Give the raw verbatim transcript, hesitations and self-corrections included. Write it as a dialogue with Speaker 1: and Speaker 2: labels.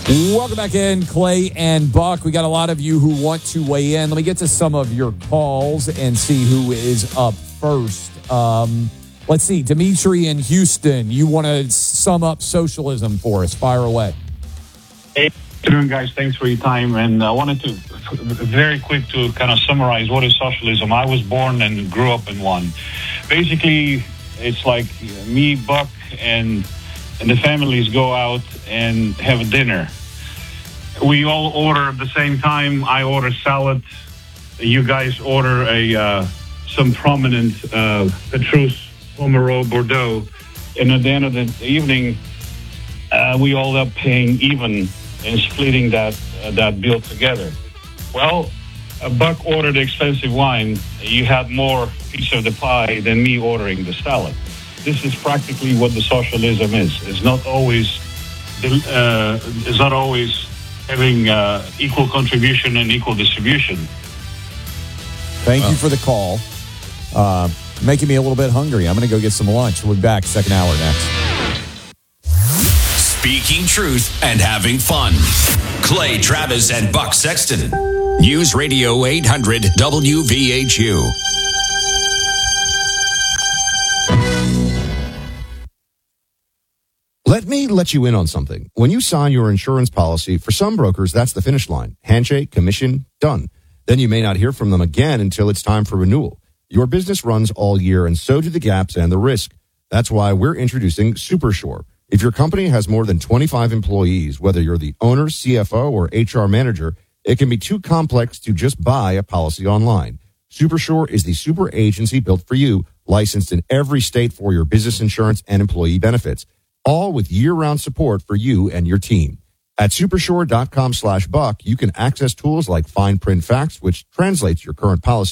Speaker 1: Welcome back in, Clay and Buck. We got a lot of you who want to weigh in. Let me get to some of your calls and see who is up first. Um, let's see. Dimitri in Houston, you want to sum up socialism for us. Fire away.
Speaker 2: Hey, good afternoon, guys. Thanks for your time. And I wanted to, very quick, to kind of summarize what is socialism. I was born and grew up in one. Basically, it's like me, Buck, and and the families go out and have a dinner. We all order at the same time. I order salad. You guys order a uh, some prominent uh, Petrus, Pomerol, Bordeaux. And at the end of the evening, uh, we all end up paying even and splitting that uh, that bill together. Well, a Buck ordered expensive wine. You had more piece of the pie than me ordering the salad. This is practically what the socialism is. It's not always, uh, it's not always having uh, equal contribution and equal distribution.
Speaker 1: Thank oh. you for the call. Uh, making me a little bit hungry. I'm going to go get some lunch. We'll be back second hour next.
Speaker 3: Speaking truth and having fun. Clay Travis and Buck Sexton. News Radio eight hundred W V H U.
Speaker 4: Let me let you in on something. When you sign your insurance policy, for some brokers, that's the finish line. Handshake, commission, done. Then you may not hear from them again until it's time for renewal. Your business runs all year, and so do the gaps and the risk. That's why we're introducing SuperSure. If your company has more than twenty-five employees, whether you're the owner, C F O, or H R manager, it can be too complex to just buy a policy online. SuperSure is the super agency built for you, licensed in every state for your business insurance and employee benefits, all with year-round support for you and your team. At supersure.com slash buck, you can access tools like fine print facts, which translates your current policy